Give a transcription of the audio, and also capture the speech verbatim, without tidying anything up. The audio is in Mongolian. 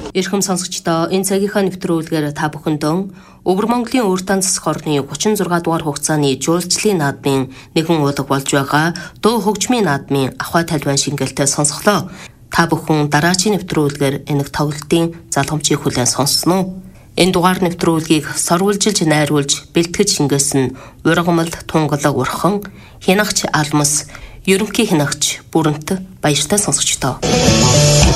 Эрхэм сонсогчдоо энэ цагийнхаа нэвтрүүлгээр та бүхэндээ Өвөр Монголын Урьдаан засаг орны гучин зургаан дугаар хугацааны жуулчлалын наадмын нэгэн уулга болж байгаа дуу хөгжмийн наадмын ахуй тальван шингэлтэй сонсголоо. Та бүхэн дараачийн нэвтрүүлгээр энэг тоглолтын залгамжийг хүлээн сонссноо. Энэ дугаар нэвтрүүлгийг сорвуулжилж найруулж бэлтгэж шингээсэн Ургамал Тунгалаг Урхан, Хянагч Алмас, Ерөнхий хянагч Бүрэнт баяртай сонсогчдоо.